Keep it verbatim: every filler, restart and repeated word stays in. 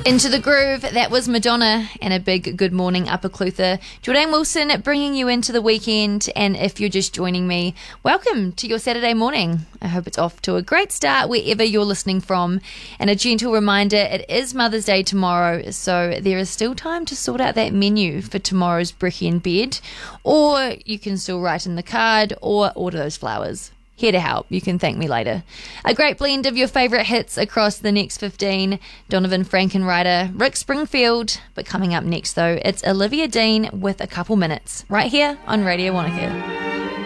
Into the Groove, that was Madonna, and a big good morning, Upper Clutha. Jordan Wilson bringing you into the weekend, and if you're just joining me, welcome to your Saturday morning. I hope it's off to a great start wherever you're listening from, and a gentle reminder, it is Mother's Day tomorrow, so there is still time to sort out that menu for tomorrow's brekkie in bed, or you can still write in the card or order those flowers. Here to help. You can thank me later. A great blend of your favourite hits across the next fifteen. Donovan Frankenreiter, Rick Springfield. But coming up next, though, it's Olivia Dean with A Couple Minutes, right here on Radio Wanaka.